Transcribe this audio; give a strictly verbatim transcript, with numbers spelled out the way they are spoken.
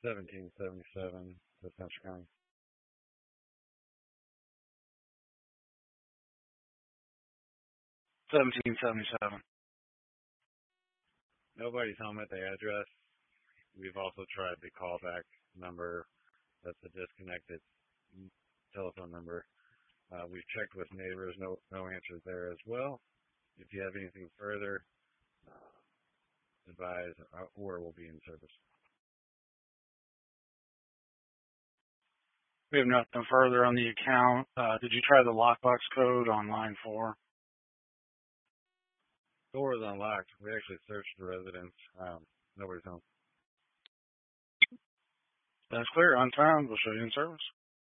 seventeen seventy-seven to Central County. seventeen seventy-seven. Nobody's home at the address. We've also tried the callback number. That's a disconnected telephone number. Uh, we've checked with neighbors. No, no answers there as well. If you have anything further, uh, advise uh, or will be in service. We have nothing further on the account. Uh, did you try the lockbox code on line four? Door is unlocked. We actually searched the residence. Um, nobody's home. That's clear. On time. We'll show you in service.